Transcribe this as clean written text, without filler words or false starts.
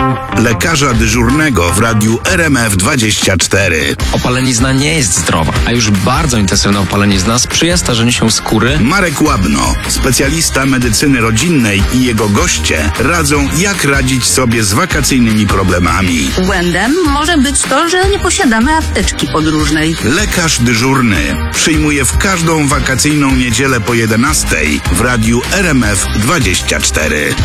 Lekarza dyżurnego w radiu RMF24. Opalenizna nie jest zdrowa, a już bardzo intensywna opalenizna sprzyja starzeniu się skóry. Marek Łabno, specjalista medycyny rodzinnej, i jego goście radzą, jak radzić sobie z wakacyjnymi problemami. Błędem może być to, że nie posiadamy apteczki podróżnej. Lekarz dyżurny przyjmuje w każdą wakacyjną niedzielę po 11 w radiu RMF24.